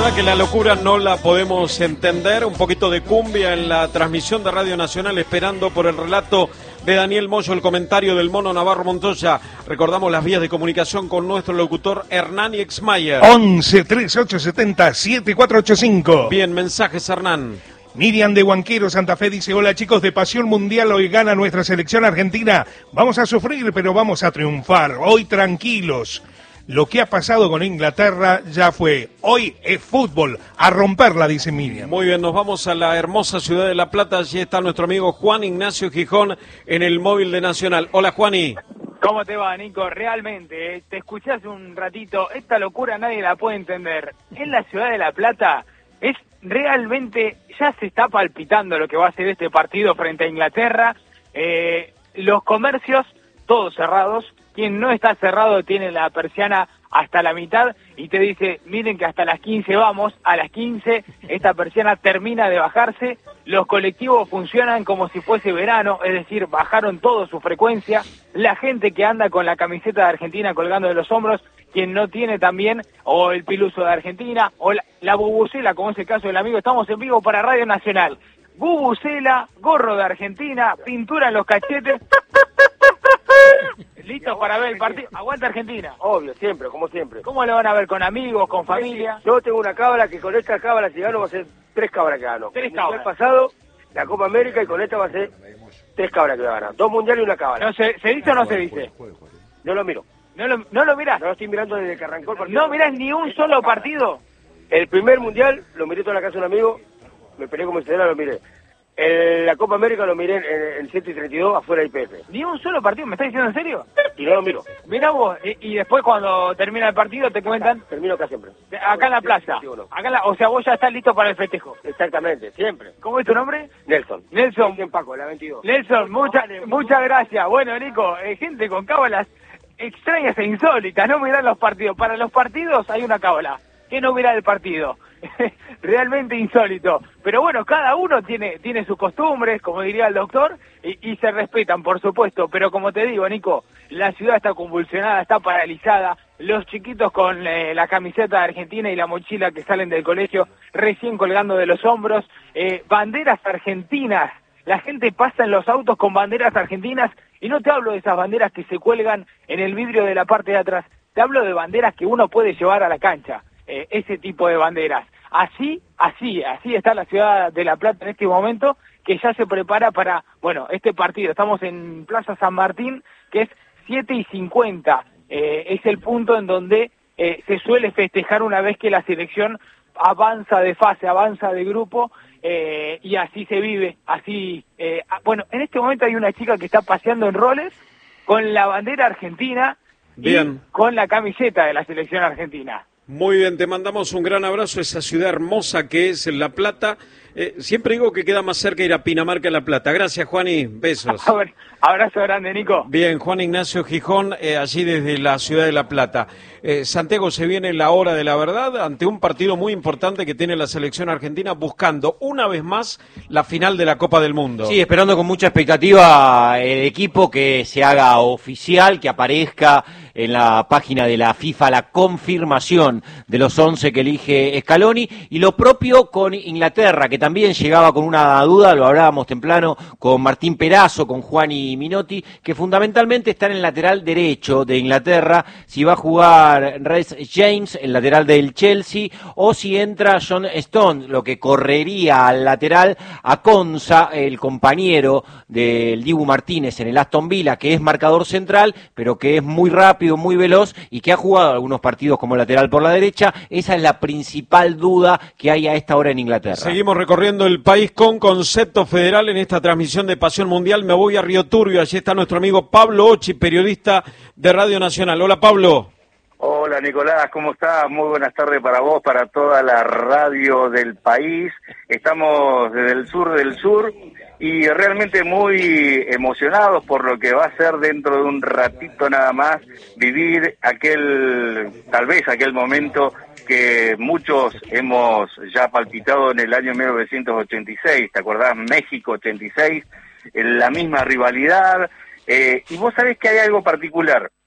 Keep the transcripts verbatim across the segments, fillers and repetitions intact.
verdad que la locura no la podemos entender. Un poquito de cumbia en la transmisión de Radio Nacional, esperando por el relato de Daniel Moyo, el comentario del Mono Navarro Montoya. Recordamos las vías de comunicación con nuestro locutor Hernán Exmayer. once, treinta y ocho, setenta, setenta y cuatro ochenta y cinco. Bien, mensajes, Hernán. Miriam de Huanquero, Santa Fe, dice: hola chicos de Pasión Mundial, hoy gana nuestra selección argentina. Vamos a sufrir, pero vamos a triunfar. Hoy tranquilos. Lo que ha pasado con Inglaterra ya fue. Hoy es fútbol. A romperla, dice Miriam. Muy bien, nos vamos a la hermosa ciudad de La Plata. Allí está nuestro amigo Juan Ignacio Gijón en el móvil de Nacional. Hola, Juani. ¿Cómo te va, Nico? Realmente, eh, te escuché hace un ratito. Esta locura nadie la puede entender. En la ciudad de La Plata es realmente, ya se está palpitando lo que va a ser este partido frente a Inglaterra. Eh, los comercios, todos cerrados. Quien no está cerrado tiene la persiana hasta la mitad y te dice, miren que hasta las quince vamos, a las quince esta persiana termina de bajarse, los colectivos funcionan como si fuese verano, es decir, bajaron todo su frecuencia, la gente que anda con la camiseta de Argentina colgando de los hombros, quien no tiene también, o el piluso de Argentina, o la, la bubucela, como es el caso del amigo, estamos en vivo para Radio Nacional, bubucela, gorro de Argentina, pintura en los cachetes. ¿Listos para ver el partido? Aguanta Argentina. Obvio, siempre, como siempre. ¿Cómo lo van a ver? ¿Con amigos, con familia? Yo tengo una cábala que con esta cábala, si gano, va a ser tres cábalas que gano. Tres cábalas. El cábalas. pasado, la Copa América, y con esta va a ser tres cábalas que va a ganar. Dos mundiales y una cábala. No, ¿se, ¿Se dice o no se dice? No lo miro. ¿No lo, no lo mirás? No lo estoy mirando desde que arrancó el partido. ¿No mirás ni un solo partido? El primer mundial lo miré toda la casa de un amigo, me peleé como se lo miré. El, la Copa América lo miré en, en ciento treinta y dos afuera de I P F. ¿Ni un solo partido? ¿Me estás diciendo en serio? Y no lo miro. Mirá vos, y, y después cuando termina el partido te cuentan... Termino acá siempre. Acá en la plaza. Acá en la, o sea, vos ya estás listo para el festejo. Exactamente, siempre. ¿Cómo es tu nombre? Nelson. Nelson. En Paco, la veintidós. Nelson, mucha, muchas gracias. Bueno, Nico, eh, gente con cábalas extrañas e insólitas, no mirar los partidos. Para los partidos hay una cábala. ¿Qué no mirar el partido? Realmente insólito. Pero bueno, cada uno tiene tiene sus costumbres, como diría el doctor, y, y se respetan, por supuesto. Pero como te digo, Nico, la ciudad está convulsionada, está paralizada. Los chiquitos con eh, la camiseta de Argentina y la mochila que salen del colegio recién colgando de los hombros. Eh, banderas argentinas. La gente pasa en los autos con banderas argentinas. Y no te hablo de esas banderas que se cuelgan en el vidrio de la parte de atrás. Te hablo de banderas que uno puede llevar a la cancha. Eh, ese tipo de banderas. Así, así, así está la ciudad de La Plata en este momento, que ya se prepara para, bueno, este partido. Estamos en Plaza San Martín, que es siete y cincuenta. Eh, es el punto en donde eh, se suele festejar una vez que la selección avanza de fase, avanza de grupo, eh, y así se vive, así... Eh, bueno, en este momento hay una chica que está paseando en roles con la bandera argentina. Bien. Y con la camiseta de la selección argentina. Muy bien, te mandamos un gran abrazo a esa ciudad hermosa que es La Plata. Eh, siempre digo que queda más cerca ir a Pinamarca en La Plata. Gracias, Juani. Besos. Abrazo grande, Nico. Bien, Juan Ignacio Gijón, eh, allí desde la ciudad de La Plata. Eh, Santiago, se viene la hora de la verdad ante un partido muy importante que tiene la selección argentina buscando una vez más la final de la Copa del Mundo. Sí, esperando con mucha expectativa el equipo que se haga oficial, que aparezca en la página de la FIFA la confirmación de los once que elige Scaloni, y lo propio con Inglaterra, que también llegaba con una duda, lo hablábamos temprano con Martín Perazo, con Juani Minotti, que fundamentalmente está en el lateral derecho de Inglaterra, si va a jugar Reece James, el lateral del Chelsea, o si entra John Stone, lo que correría al lateral a Konsa, el compañero del Dibu Martínez en el Aston Villa, que es marcador central, pero que es muy rápido, muy veloz, y que ha jugado algunos partidos como lateral por la derecha. Esa es la principal duda que hay a esta hora en Inglaterra. Seguimos recorriendo el país con concepto federal en esta transmisión de Pasión Mundial. Me voy a Río Turbio, allí está nuestro amigo Pablo Ochi, periodista de Radio Nacional. Hola, Pablo. Hola, Nicolás, ¿cómo estás? Muy buenas tardes para vos, para toda la radio del país. Estamos desde el sur del sur y realmente muy emocionados por lo que va a ser dentro de un ratito nada más, vivir aquel, tal vez aquel momento que muchos hemos ya palpitado en el año mil novecientos ochenta y seis, ¿te acordás? México ochenta y seis, en la misma rivalidad, eh, y vos sabés que hay algo particular.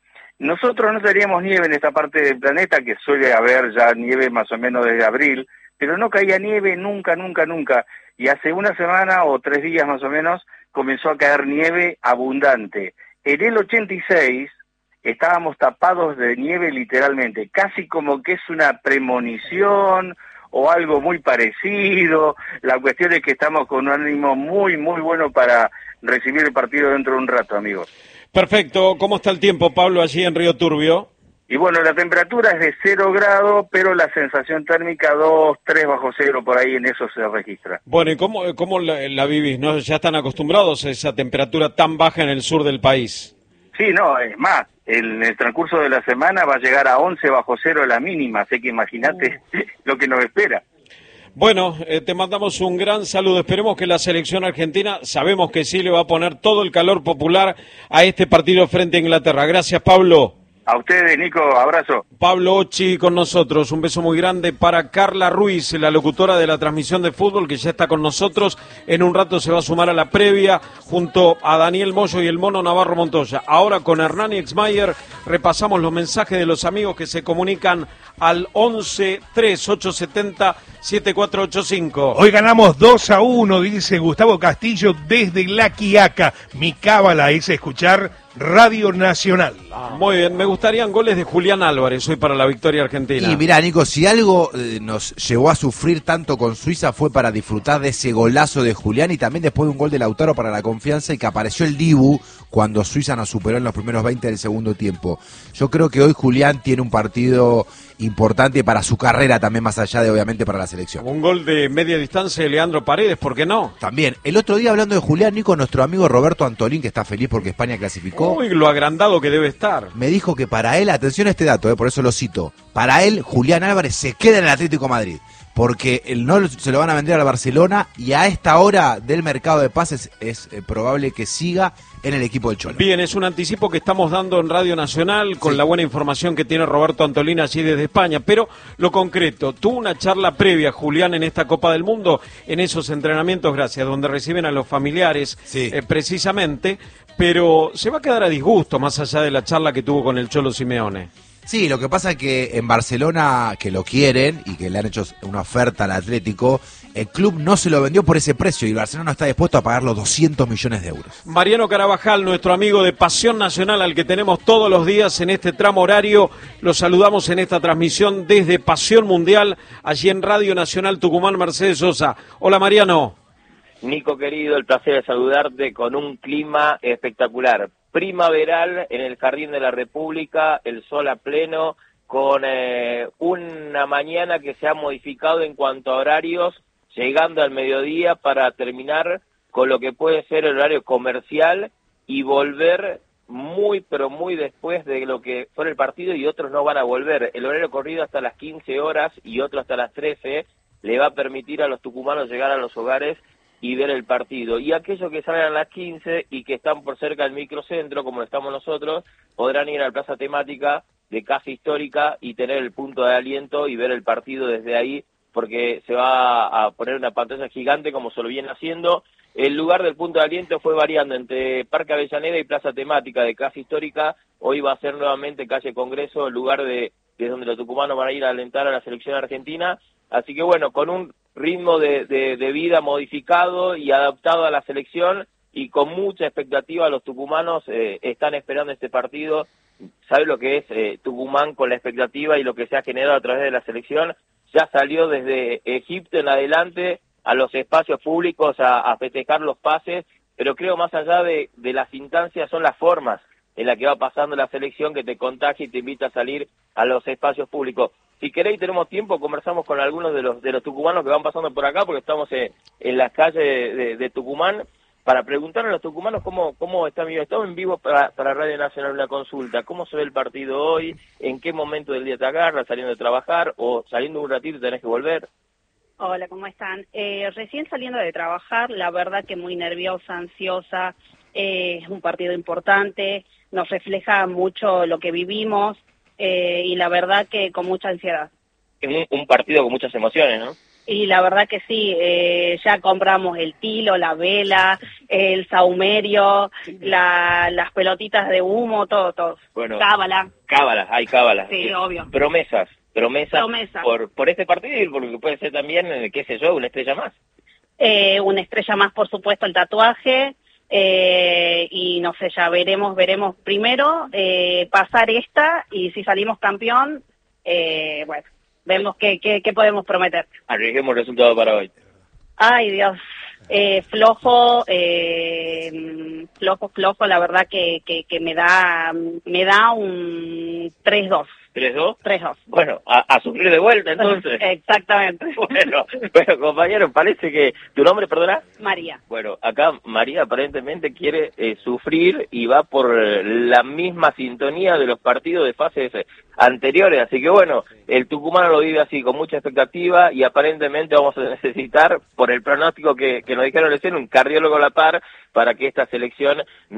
Nosotros no teníamos nieve en esta parte del planeta, que suele haber ya nieve más o menos desde abril, pero no caía nieve nunca, nunca, nunca. Y hace una semana o tres días más o menos comenzó a caer nieve abundante. En el ochenta y seis estábamos tapados de nieve literalmente, casi como que es una premonición o algo muy parecido. La cuestión es que estamos con un ánimo muy, muy bueno para recibir el partido dentro de un rato, amigos. Perfecto. ¿Cómo está el tiempo, Pablo, allí en Río Turbio? Y bueno, la temperatura es de cero grados, pero la sensación térmica dos, tres bajo cero, por ahí en eso se registra. Bueno, ¿y cómo, cómo la, la vivís? ¿No? ¿Ya están acostumbrados a esa temperatura tan baja en el sur del país? Sí, no, es más, en el transcurso de la semana va a llegar a once bajo cero la mínima, así que imagínate uh. lo que nos espera. Bueno, eh, te mandamos un gran saludo. Esperemos que la selección argentina, sabemos que sí, le va a poner todo el calor popular a este partido frente a Inglaterra. Gracias, Pablo. A ustedes, Nico, abrazo. Pablo Occhi con nosotros, un beso muy grande para Carla Ruiz, la locutora de la transmisión de fútbol, que ya está con nosotros. En un rato se va a sumar a la previa junto a Daniel Moyo y el Mono Navarro Montoya. Ahora con Hernán Exmayer repasamos los mensajes de los amigos que se comunican al once tres ocho siete cero siete cuatro ocho cinco. Hoy ganamos dos a uno, dice Gustavo Castillo desde La Quiaca. Mi cábala es escuchar Radio Nacional. Ah, muy bien, me gustarían goles de Julián Álvarez hoy para la victoria argentina. Y mirá, Nico, si algo eh, nos llevó a sufrir tanto con Suiza fue para disfrutar de ese golazo de Julián y también después de un gol de Lautaro para la confianza y que apareció el Dibu cuando Suiza nos superó en los primeros veinte del segundo tiempo. Yo creo que hoy Julián tiene un partido importante para su carrera también, más allá de obviamente para la selección. Un gol de media distancia de Leandro Paredes, ¿por qué no? También, el otro día hablando de Julián, Nico, nuestro amigo Roberto Antolín, que está feliz porque España clasificó. Uy, lo agrandado que debe estar. Me dijo que para él, atención a este dato, eh, por eso lo cito, para él Julián Álvarez se queda en el Atlético de Madrid, porque el no se lo van a vender al Barcelona y a esta hora del mercado de pases es eh, probable que siga en el equipo del Cholo. Bien, es un anticipo que estamos dando en Radio Nacional con sí. la buena información que tiene Roberto Antolín allí desde España, pero lo concreto, tuvo una charla previa, Julián, en esta Copa del Mundo, en esos entrenamientos, gracias, donde reciben a los familiares sí. eh, precisamente, pero se va a quedar a disgusto más allá de la charla que tuvo con el Cholo Simeone. Sí, lo que pasa es que en Barcelona, que lo quieren y que le han hecho una oferta al Atlético, el club no se lo vendió por ese precio y el Barcelona no está dispuesto a pagar los doscientos millones de euros. Mariano Carabajal, nuestro amigo de Pasión Nacional, al que tenemos todos los días en este tramo horario, lo saludamos en esta transmisión desde Pasión Mundial, allí en Radio Nacional Tucumán, Mercedes Sosa. Hola, Mariano. Nico querido, el placer de saludarte con un clima espectacular. Primaveral en el Jardín de la República, el sol a pleno, con eh, una mañana que se ha modificado en cuanto a horarios, llegando al mediodía para terminar con lo que puede ser el horario comercial y volver muy, pero muy después de lo que fue el partido y otros no van a volver. El horario corrido hasta las quince horas y otro hasta las trece le va a permitir a los tucumanos llegar a los hogares y ver el partido. Y aquellos que salgan a las quince y que están por cerca del microcentro, como estamos nosotros, podrán ir a la plaza temática de Casa Histórica y tener el punto de aliento y ver el partido desde ahí, porque se va a poner una pantalla gigante como se lo viene haciendo. El lugar del punto de aliento fue variando entre Parque Avellaneda y plaza temática de Casa Histórica. Hoy va a ser nuevamente Calle Congreso, el lugar de, de donde los tucumanos van a ir a alentar a la selección argentina. Así que bueno, con un ritmo de, de, de vida modificado y adaptado a la selección y con mucha expectativa, los tucumanos eh, están esperando este partido. ¿Sabe lo que es eh, Tucumán con la expectativa y lo que se ha generado a través de la selección? Ya salió desde Egipto en adelante a los espacios públicos a, a festejar los pases, pero creo más allá de, de las instancias son las formas en las que va pasando la selección que te contagia y te invita a salir a los espacios públicos. Si queréis, tenemos tiempo, conversamos con algunos de los de los tucumanos que van pasando por acá, porque estamos en, en las calles de, de, de Tucumán, para preguntarle a los tucumanos cómo cómo está vivo. Estamos en vivo para, para Radio Nacional una consulta. ¿Cómo se ve el partido hoy? ¿En qué momento del día te agarras? ¿Saliendo de trabajar o saliendo un ratito y tenés que volver? Hola, ¿cómo están? Eh, recién saliendo de trabajar, la verdad que muy nerviosa, ansiosa. Eh, es un partido importante, nos refleja mucho lo que vivimos. Eh, y la verdad que con mucha ansiedad. Es un, un partido con muchas emociones, ¿no? Y la verdad que sí, eh, ya compramos el tilo, la vela, el saumerio, la, las pelotitas de humo, todo, todo. Bueno, cábala. Cábalas, hay cábalas. Sí, eh, obvio. Promesas, promesas Promesa. por por este partido y por lo que puede ser también, eh, qué sé yo, una estrella más. Eh, una estrella más, por supuesto, el tatuaje. Eh, y no sé, ya veremos, veremos primero eh, pasar esta y si salimos campeón, eh, bueno, vemos qué, qué, qué podemos prometer. Arriesguemos el resultado para hoy. Ay, Dios, eh, flojo, eh, flojo, flojo, la verdad que, que, que me da me da un tres dos. ¿tres dos? tres dos. Bueno, a, a sufrir de vuelta entonces. Exactamente. Bueno, bueno, compañero, parece que... ¿Tu nombre, perdona? María. Bueno, acá María aparentemente quiere eh, sufrir y va por la misma sintonía de los partidos de fases anteriores, así que bueno, el tucumano lo vive así, con mucha expectativa y aparentemente vamos a necesitar, por el pronóstico que, que nos dijeron recién, un cardiólogo a la par para que esta selección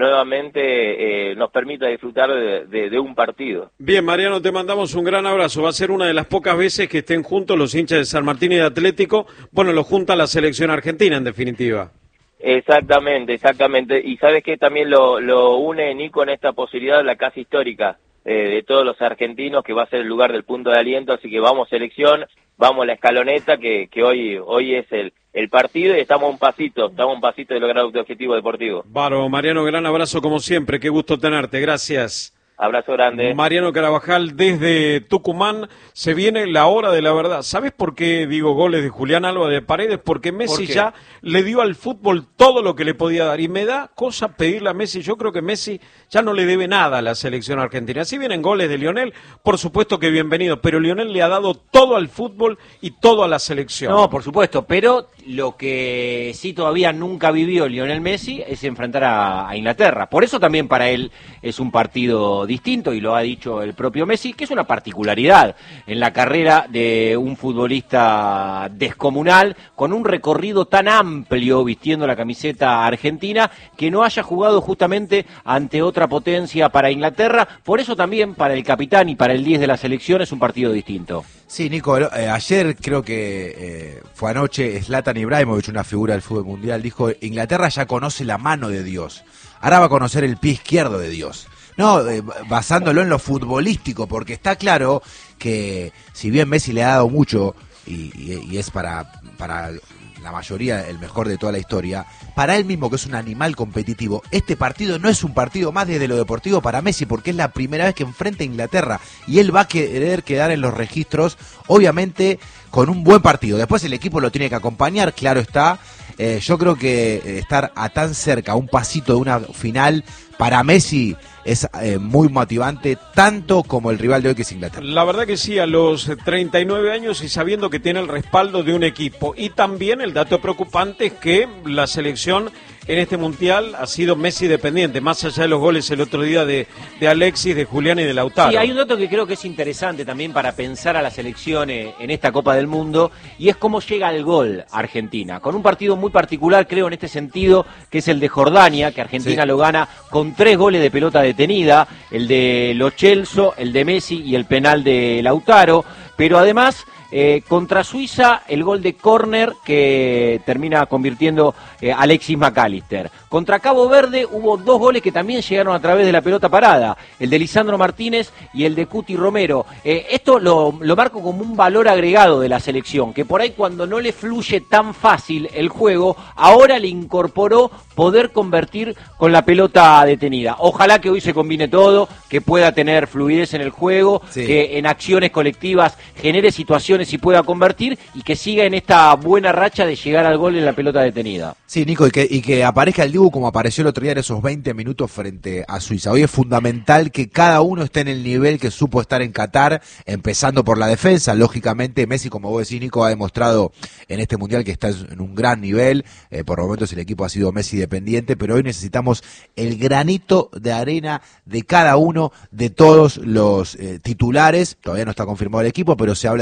nuevamente eh, nos permita disfrutar de, de, de un partido. Bien, Mariano, te mandamos un gran abrazo. Va a ser una de las pocas veces que estén juntos los hinchas de San Martín y de Atlético. Bueno, lo junta la selección argentina, en definitiva. Exactamente, exactamente. Y sabes que también lo, lo une, Nico, en esta posibilidad de la casa histórica eh, de todos los argentinos, que va a ser el lugar del punto de aliento. Así que vamos selección, vamos la escaloneta, que, que hoy, hoy es el, el partido y estamos a un pasito, estamos a un pasito de lograr tu objetivo deportivo. Bárbaro, Mariano, gran abrazo como siempre. Qué gusto tenerte. Gracias. Abrazo grande. Mariano Carabajal desde Tucumán. Se viene la hora de la verdad. ¿Sabes por qué digo goles de Julián Álvarez de Paredes? Porque Messi ya le dio al fútbol todo lo que le podía dar. Y me da cosa pedirle a Messi. Yo creo que Messi ya no le debe nada a la selección argentina. Si vienen goles de Lionel, por supuesto que bienvenido. Pero Lionel le ha dado todo al fútbol y todo a la selección. No, por supuesto. Pero lo que sí todavía nunca vivió Lionel Messi es enfrentar a, a Inglaterra. Por eso también para él es un partido distinto, y lo ha dicho el propio Messi, que es una particularidad en la carrera de un futbolista descomunal, con un recorrido tan amplio vistiendo la camiseta argentina, que no haya jugado justamente ante otra potencia para Inglaterra. Por eso también para el capitán y para el diez de la selección es un partido distinto. Sí, Nico, eh, ayer creo que eh, fue anoche, Zlatan Ibrahimovic, una figura del fútbol mundial, dijo: Inglaterra ya conoce la mano de Dios, ahora va a conocer el pie izquierdo de Dios. No, eh, basándolo en lo futbolístico, porque está claro que si bien Messi le ha dado mucho y, y, y es para, para la mayoría el mejor de toda la historia, para él mismo, que es un animal competitivo, este partido no es un partido más desde lo deportivo para Messi, porque es la primera vez que enfrenta a Inglaterra y él va a querer quedar en los registros, obviamente con un buen partido. Después el equipo lo tiene que acompañar, claro está. Eh, yo creo que estar a tan cerca, a un pasito de una final, para Messi es eh, muy motivante, tanto como el rival de hoy, que es Inglaterra. La verdad que sí, a los treinta y nueve años y sabiendo que tiene el respaldo de un equipo. Y también el dato preocupante es que la selección en este mundial ha sido Messi dependiente, más allá de los goles el otro día de, de Alexis, de Julián y de Lautaro. Sí, hay un dato que creo que es interesante también para pensar a la selección en esta Copa del Mundo, y es cómo llega al gol Argentina, con un partido muy particular, creo, en este sentido, que es el de Jordania, que Argentina sí. lo gana con tres goles de pelota detenida, el de Lo Celso, el de Messi y el penal de Lautaro, pero además... Eh, contra Suiza, el gol de córner que termina convirtiendo eh, Alexis McAllister. Contra Cabo Verde hubo dos goles que también llegaron a través de la pelota parada, el de Lisandro Martínez y el de Cuti Romero. Eh, esto lo, lo marco como un valor agregado de la selección, que por ahí cuando no le fluye tan fácil el juego, ahora le incorporó poder convertir con la pelota detenida. Ojalá que hoy se combine todo, que pueda tener fluidez en el juego, sí. que en acciones colectivas genere situaciones y pueda convertir, y que siga en esta buena racha de llegar al gol en la pelota detenida. Sí, Nico, y que, y que aparezca el Dibu como apareció el otro día en esos veinte minutos frente a Suiza. Hoy es fundamental que cada uno esté en el nivel que supo estar en Qatar, empezando por la defensa. Lógicamente Messi, como vos decís, Nico, ha demostrado en este Mundial que está en un gran nivel. Eh, por momentos el equipo ha sido Messi dependiente, pero hoy necesitamos el granito de arena de cada uno, de todos los eh, titulares. Todavía no está confirmado el equipo, pero se habla de algunos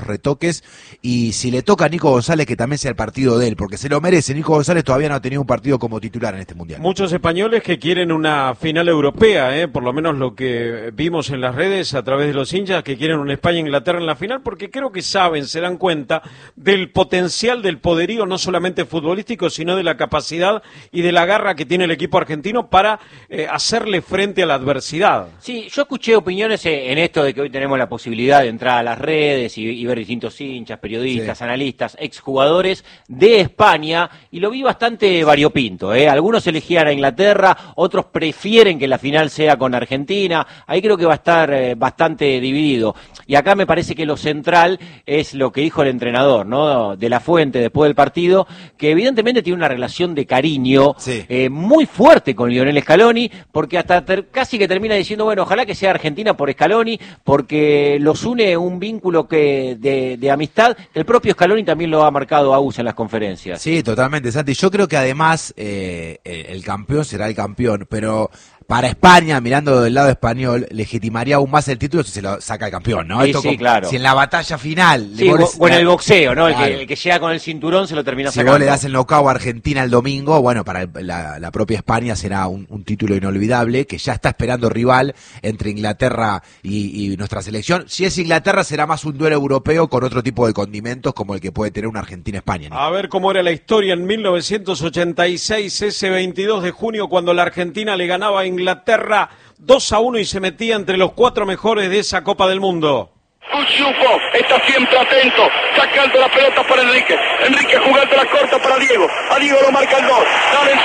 retoques, y si le toca a Nico González que también sea el partido de él, porque se lo merece. Nico González todavía no ha tenido un partido como titular en este Mundial. Muchos españoles que quieren una final europea, ¿eh? Por lo menos lo que vimos en las redes a través de los hinchas, que quieren una España-Inglaterra en la final, porque creo que saben, se dan cuenta del potencial, del poderío, no solamente futbolístico, sino de la capacidad y de la garra que tiene el equipo argentino para eh, hacerle frente a la adversidad. Sí, yo escuché opiniones en esto de que hoy tenemos la posibilidad de entrar a las redes y, y ver distintos hinchas, periodistas, sí. analistas, exjugadores de España, y lo vi bastante variopinto, ¿eh? Algunos elegían a Inglaterra, otros prefieren que la final sea con Argentina. Ahí creo que va a estar eh, bastante dividido. Y acá me parece que lo central es lo que dijo el entrenador, ¿no? De la Fuente después del partido, que evidentemente tiene una relación de cariño sí. eh, muy fuerte con Lionel Scaloni, porque hasta ter- casi que termina diciendo, bueno, ojalá que sea Argentina por Scaloni, porque los une un vínculo que de, de amistad. El propio Scaloni también lo ha marcado a U S en las conferencias. Sí, totalmente, Santi. Yo creo que además eh, el campeón será el campeón, pero para España, mirando del lado español, legitimaría aún más el título si se lo saca el campeón, ¿no? Sí, Esto sí, como, claro. Si en la batalla final... Sí, goles, o en el boxeo, ¿no? Claro. El, que, el que llega con el cinturón se lo termina si sacando. Si vos le das el knockout a Argentina el domingo, bueno, para el, la, la propia España será un, un título inolvidable, que ya está esperando rival entre Inglaterra y, y nuestra selección. Si es Inglaterra, será más un duelo europeo con otro tipo de condimentos como el que puede tener una Argentina-España, ¿no? A ver cómo era la historia en mil novecientos ochenta y seis, ese veintidós de junio, cuando la Argentina le ganaba a Inglaterra dos a uno y se metía entre los cuatro mejores de esa Copa del Mundo. Cuchufo está siempre atento, sacando la pelota para Enrique. Enrique jugando la corta para Diego. A Diego lo marca el dos. Dale